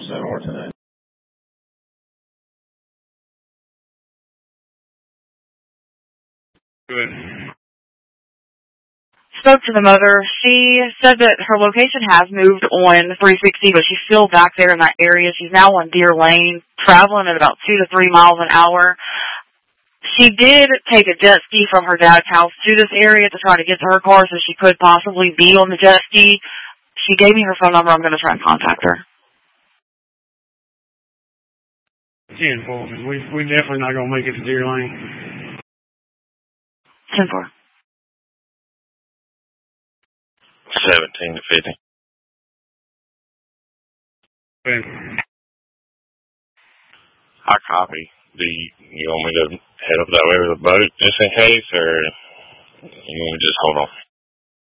more today. Good. Spoke to the mother. She said that her location has moved on 360, but she's still back there in that area. She's now on Deer Lane, traveling at about 2 to 3 miles an hour. She did take a jet ski from her dad's house to this area to try to get to her car so she could possibly be on the jet ski. She gave me her phone number. I'm going to try and contact her. 10-4. We definitely not going to make it to Deer Lane. 10-4. 17 to 50. Good. I copy. Do you want me to head up that way with a boat just in case, or you want me to just hold on?